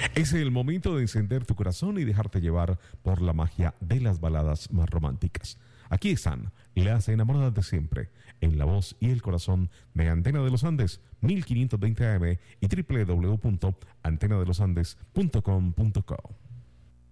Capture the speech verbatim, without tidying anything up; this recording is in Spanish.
Es el momento de encender tu corazón y dejarte llevar por la magia de las baladas más románticas. Aquí están las enamoradas de siempre, en la voz y el corazón de Antena de los Andes, mil quinientos veinte A M y doble u doble u doble u punto antena de los andes punto com punto co.